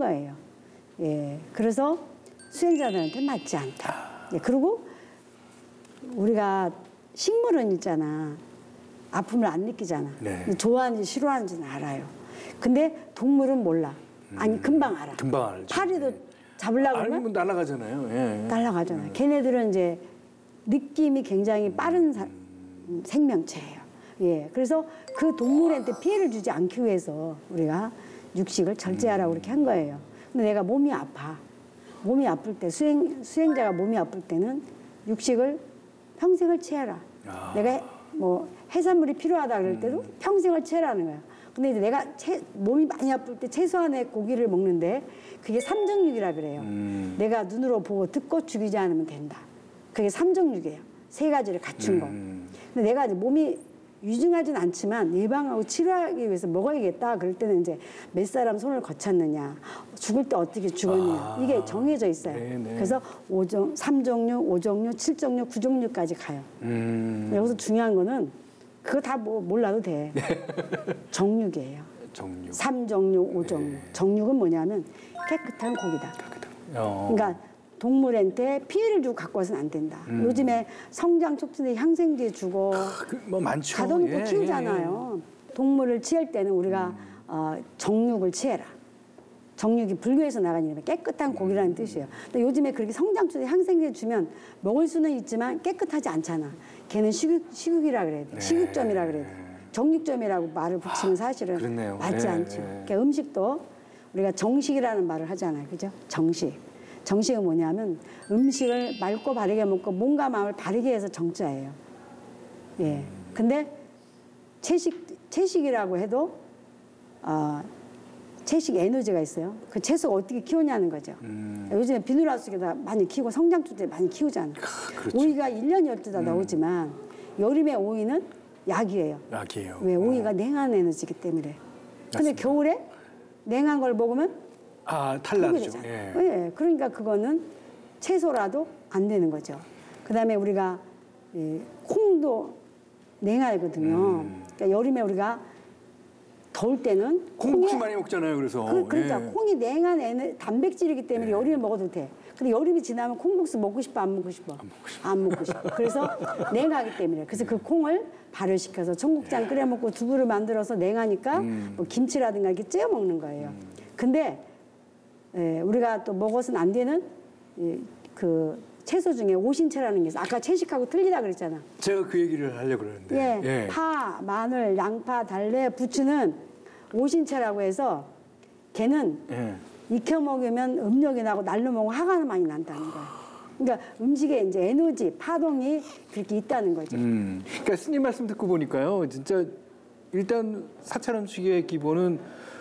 거예요. 예, 그래서 수행자들한테 맞지 않다. 예, 그리고 우리가 식물은 있잖아. 아픔을 안 느끼잖아. 네. 좋아하는지 싫어하는지는 알아요. 근데 동물은 몰라. 아니 금방 알아. 금방 알죠. 파리도 잡으려고 알면 하면 날아가잖아요. 예. 날아가잖아요. 걔네들은 이제 느낌이 굉장히 빠른 생명체예요. 예, 그래서 그 동물한테 피해를 주지 않기 위해서 우리가 육식을 절제하라고 그렇게 한 거예요. 근데 내가 몸이 아파. 몸이 아플 때 수행자가 몸이 아플 때는 육식을 평생을 채해라. 내가 뭐 해산물이 필요하다 그럴 때도 평생을 채라는 거야. 근데 이제 내가 몸이 많이 아플 때 최소한의 고기를 먹는데 그게 삼정육이라 그래요. 내가 눈으로 보고 듣고 죽이지 않으면 된다. 그게 삼정육이에요. 세 가지를 갖춘 거. 근데 내가 이제 몸이 유증하진 않지만 예방하고 치료하기 위해서 먹어야겠다. 그럴 때는 이제 몇 사람 손을 거쳤느냐, 죽을 때 어떻게 죽었느냐, 이게 정해져 있어요. 네네. 그래서 3종류, 5종류, 7종류, 9종류까지 가요. 여기서 중요한 거는 그거 다 뭐 몰라도 돼. 정육이에요. 정육. 3종류, 5종류. 네. 정육은 뭐냐면 깨끗한 고기다. 그러니까 동물한테 피해를 주고 갖고 와서는 안 된다. 요즘에 성장 촉진제 향생제 주고 뭐 많죠. 가둬놓고 키우잖아요. 동물을 취할 때는 우리가 정육을 취해라. 정육이 불교에서 나가니까 깨끗한 고기라는 뜻이에요. 근데 요즘에 그렇게 성장 촉진제 향생제 주면 먹을 수는 있지만 깨끗하지 않잖아. 걔는 식육이라 그래야 돼. 네. 식육점이라 그래야 돼. 정육점이라고 말을 붙이면 사실은 그렇네요. 맞지 네. 않죠. 그러니까 음식도 우리가 정식이라는 말을 하잖아요. 그죠? 정식. 정식은 뭐냐면 음식을 맑고 바르게 먹고 몸과 마음을 바르게 해서 정자예요. 예. 근데 채식이라고 해도 채식 에너지가 있어요. 그 채소가 어떻게 키우냐는 거죠. 요즘에 비누하우스에다 많이 키우고 성장주제 많이 키우잖아요. 그렇죠. 오이가 1년 12달 나오지만 여름에 오이는 약이에요. 약이에요. 왜? 오이가 냉한 에너지이기 때문에. 근데 맞습니다. 겨울에 냉한 걸 먹으면 탈나죠. 예. 예, 그러니까 그거는 채소라도 안 되는 거죠. 그다음에 우리가 콩도 냉알거든요. 그러니까 여름에 우리가 더울 때는 콩국수 많이 먹잖아요. 그래서 그러니까 예. 콩이 냉한 단백질이기 때문에 여름에 먹어도 돼. 근데 여름이 지나면 콩국수 먹고 싶어 안 먹고 싶어? 안 먹고 싶어. 그래서 냉하기 때문에. 그래서 그 콩을 발효시켜서 청국장 끓여 먹고 두부를 만들어서 냉하니까 뭐 김치라든가 이렇게 찌어 먹는 거예요. 근데 우리가 또 먹어서는 안 되는 그 채소 중에 오신채라는 게 있어. 아까 채식하고 틀리다 그랬잖아. 제가 그 얘기를 하려고 그러는데. 예, 파, 마늘, 양파, 달래, 부추는 오신채라고 해서 걔는 익혀 먹으면 음력이 나고 날로 먹으면 화가 많이 난다는 거야. 그러니까 음식에 이제 에너지, 파동이 그렇게 있다는 거죠. 그러니까 스님 말씀 듣고 보니까요, 진짜 일단 사찰 음식의 기본은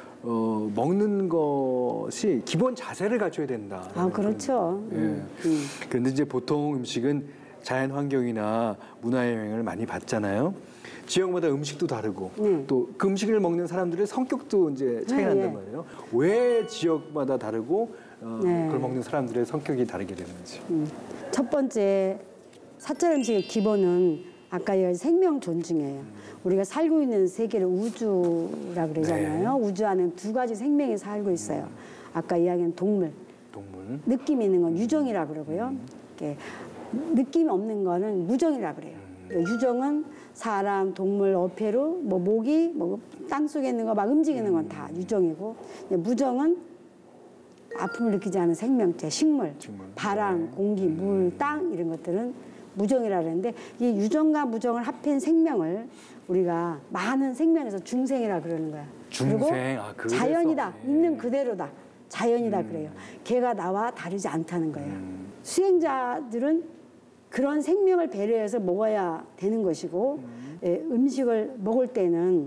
먹는 것이 기본 자세를 갖춰야 된다. 그렇죠. 그런데 이제 보통 음식은 자연 환경이나 문화의 영향을 많이 받잖아요. 지역마다 음식도 다르고 또 그 음식을 먹는 사람들의 성격도 이제 차이가 난단 말이에요. 왜 지역마다 다르고 그걸 먹는 사람들의 성격이 다르게 되는지. 첫 번째 사찰 음식의 기본은 아까 얘기한 생명 존중이에요. 우리가 살고 있는 세계를 우주라 그러잖아요. 네. 우주 안에 두 가지 생명이 살고 있어요. 아까 이야기한 동물. 느낌 있는 건 유정이라 그러고요. 이렇게 느낌이 없는 거는 무정이라 그래요. 유정은 사람, 동물, 어패로, 뭐 모기, 뭐 땅속에 있는 거 막 움직이는 건 다 유정이고, 무정은 아픔을 느끼지 않은 생명체, 식물, 바람, 공기, 물, 땅 이런 것들은 무정이라 그러는데 이 유정과 무정을 합한 생명을 우리가 많은 생명에서 중생이라 그러는 거야. 그리고 자연이다, 있는 그대로다. 자연이다 그래요. 걔가 나와 다르지 않다는 거예요. 수행자들은 그런 생명을 배려해서 먹어야 되는 것이고 음식을 먹을 때는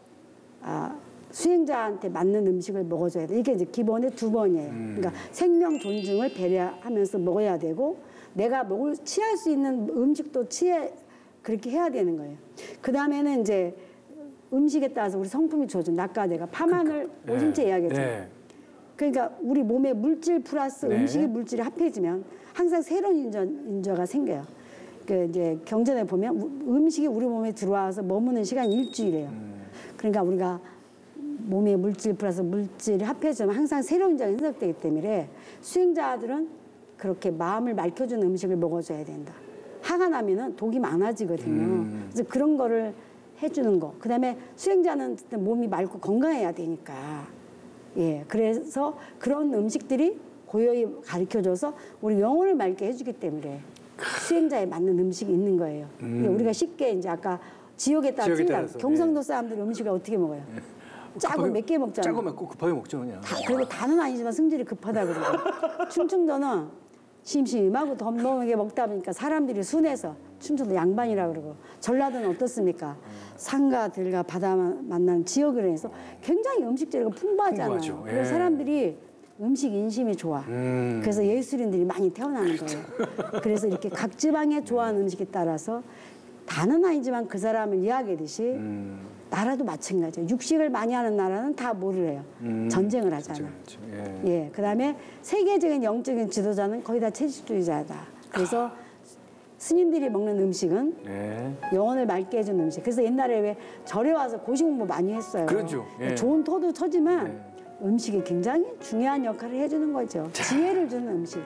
수행자한테 맞는 음식을 먹어줘야 돼. 이게 이제 기본의 두 번이에요. 그러니까 생명 존중을 배려하면서 먹어야 되고 내가 취할 수 있는 음식도 그렇게 해야 되는 거예요. 그 다음에는 이제 음식에 따라서 우리 성품이 좋아져. 아까 내가 파마늘 오신채 이야기했잖아요. 그러니까 우리 몸에 물질 플러스 음식의 물질이 합해지면 항상 새로운 인자가 생겨요. 그 이제 경전에 보면 음식이 우리 몸에 들어와서 머무는 시간이 일주일이에요. 그러니까 우리가 몸에 물질 플러스 물질이 합해지면 항상 새로운 장이 해석되기 때문에 수행자들은 그렇게 마음을 맑혀주는 음식을 먹어줘야 된다. 화가 나면은 독이 많아지거든요. 그래서 그런 거를 해주는 거. 그다음에 수행자는 몸이 맑고 건강해야 되니까. 예, 그래서 그런 음식들이 고요히 가르쳐줘서 우리 영혼을 맑게 해주기 때문에 수행자에 맞는 음식이 있는 거예요. 우리가 쉽게 이제 아까 지역에 따라 틀리다. 경상도 사람들 음식을 어떻게 먹어요? 짜고 몇 개 먹잖아요. 짜고 맵고 급하게 먹죠 그냥. 그리고 다는 아니지만 성질이 급하다 그러고. 충청도는 심심하고 덤덤하게 먹다 보니까 사람들이 순해서 충청도 양반이라 그러고. 전라도는 어떻습니까? 산과 들과 바다 만나는 지역으로 해서 굉장히 음식 재료가 풍부하잖아요. 풍부하죠. 예. 그래서 사람들이 음식 인심이 좋아. 그래서 예술인들이 많이 태어나는 거예요. 그래서 이렇게 각 지방에 좋아하는 음식에 따라서 다는 아니지만 그 사람을 이야기하듯이 나라도 마찬가지예요. 육식을 많이 하는 나라는 다 뭐를 해요? 전쟁을 하잖아요. 예. 그다음에 세계적인 영적인 지도자는 거의 다 채식주의자다. 그래서 스님들이 먹는 음식은 영혼을 맑게 해주는 음식. 그래서 옛날에 왜 절에 와서 고시 공부 많이 했어요. 그렇죠. 예. 좋은 토도 쳐지만 음식이 굉장히 중요한 역할을 해주는 거죠. 지혜를 주는 음식.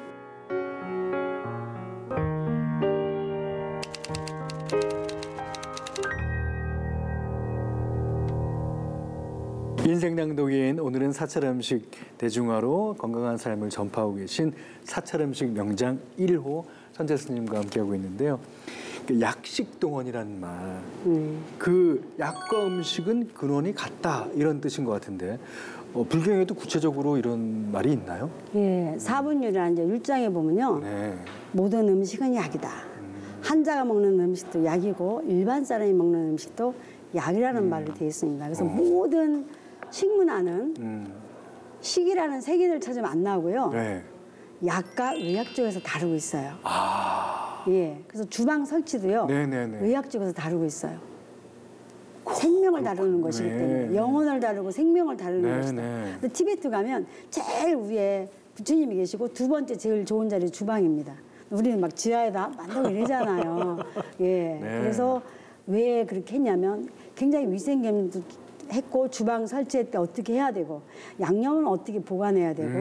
인생낭독인 오늘은 사찰 음식 대중화로 건강한 삶을 전파하고 계신 사찰 음식 명장 1호 선재 스님과 함께하고 있는데요. 약식동원이라는 말, 그 약과 음식은 근원이 같다 이런 뜻인 것 같은데 불경에도 구체적으로 이런 말이 있나요? 예, 사분율이라는 이제 율장에 보면요, 모든 음식은 약이다. 한자가 먹는 음식도 약이고 일반 사람이 먹는 음식도 약이라는 말로 되어 있습니다. 그래서 모든 식문화는 식이라는 세 개를 찾으면 안 나오고요. 약과 의학 쪽에서 다루고 있어요. 예, 그래서 주방 설치도요. 의학 쪽에서 다루고 있어요. 생명을 다루는 것이기 때문에 영혼을 다루고 생명을 다루는 것이다. 근데 티베트 가면 제일 위에 부처님이 계시고 두 번째 제일 좋은 자리 주방입니다. 우리는 막 지하에다 만들고 이러잖아요. 예, 그래서 왜 그렇게 했냐면 굉장히 위생겸도 했고 주방 설치할 때 어떻게 해야 되고 양념은 어떻게 보관해야 되고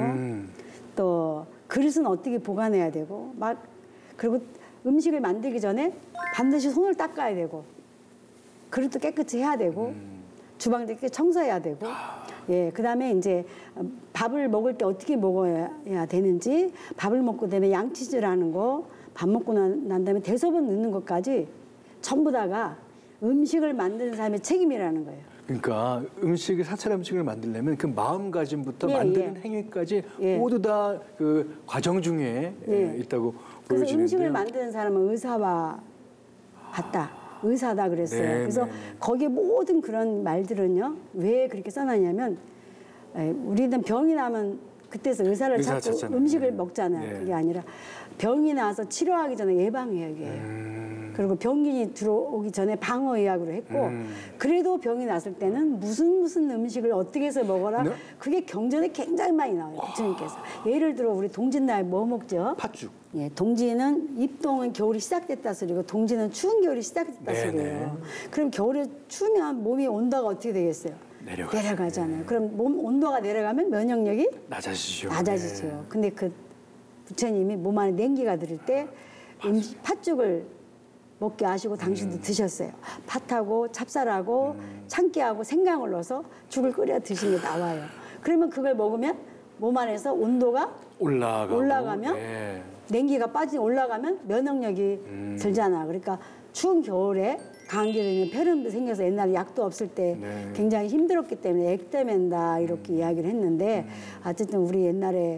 또 그릇은 어떻게 보관해야 되고 막 그리고 음식을 만들기 전에 반드시 손을 닦아야 되고 그릇도 깨끗이 해야 되고 주방도 깨끗이 청소해야 되고 예, 그다음에 이제 밥을 먹을 때 어떻게 먹어야 되는지 밥을 먹고 그다음에 양치질하는 거 밥 먹고 난 다음에 대소변 넣는 것까지 전부 다가 음식을 만드는 사람의 책임이라는 거예요. 그러니까 사찰 음식을 만들려면 그 마음가짐부터 만드는 행위까지 모두 다 그 과정 중에 있다고 보여지는데요. 그래서 음식을 만드는 사람은 의사와 같다. 의사다 그랬어요. 그래서 거기에 모든 그런 말들은요. 왜 그렇게 써놨냐면 우리는 병이 나면 그때서 의사를 찾고 음식을 먹잖아요. 그게 아니라 병이 나서 치료하기 전에 예방의학이에요. 그리고 병균이 들어오기 전에 방어의학으로 했고 그래도 병이 났을 때는 무슨 음식을 어떻게 해서 먹어라. 그게 경전에 굉장히 많이 나와요. 부처님께서. 예를 들어 우리 동짓날 뭐 먹죠? 팥죽. 예, 동지는 입동은 겨울이 시작됐다 소리고 동지는 추운 겨울이 시작됐다 소리예요. 그럼 겨울에 추우면 몸의 온도가 어떻게 되겠어요? 내려가잖아요. 그럼 몸 온도가 내려가면 면역력이 낮아지죠. 근데 그 부처님이 몸 안에 냉기가 들을 때 팥죽을 먹게 하시고 당신도 드셨어요. 팥하고 찹쌀하고 참깨하고 생강을 넣어서 죽을 끓여 드시는 게 나와요. 그러면 그걸 먹으면 몸 안에서 온도가 올라가면 냉기가 올라가면 면역력이 들잖아. 그러니까 추운 겨울에 감기 들면 폐렴도 생겨서 옛날에 약도 없을 때 굉장히 힘들었기 때문에 액땜한다 이렇게 이야기를 했는데 어쨌든 우리 옛날에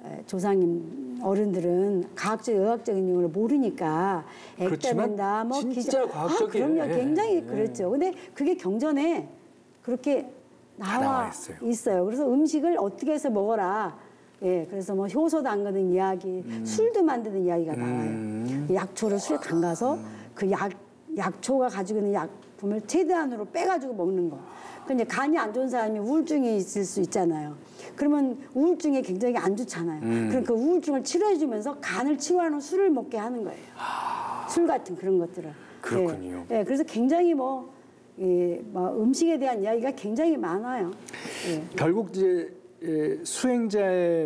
조상님 어른들은 과학적 의학적인 용어를 모르니까 액땜한다 뭐 진짜 과학적이에요. 그럼요. 굉장히 그랬죠. 근데 그게 경전에 그렇게 나와 있어요. 그래서 음식을 어떻게 해서 먹어라. 예, 그래서 뭐 효소 담그는 이야기, 술도 만드는 이야기가 나와요. 약초를 술에 담가서 그 약초가 가지고 있는 약품을 최대한으로 빼가지고 먹는 거. 근데 간이 안 좋은 사람이 우울증이 있을 수 있잖아요. 그러면 우울증이 굉장히 안 좋잖아요. 그럼 그 우울증을 치료해주면서 간을 치료하는 술을 먹게 하는 거예요. 술 같은 그런 것들을. 그렇군요. 예, 그래서 굉장히 뭐 뭐 음식에 대한 이야기가 굉장히 많아요. 예. 결국 이제 수행자의